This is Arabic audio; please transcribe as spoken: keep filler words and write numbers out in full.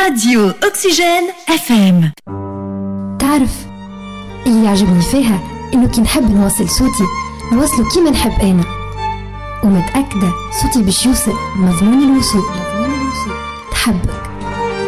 راديو أكسجين اف ام. تعرف اللي يعجبني فيها إنه كي نحب نوصل صوتي نوصله كيما نحب أنا، ومتأكدة صوتي باش يوصل مضمون الوصول. تحب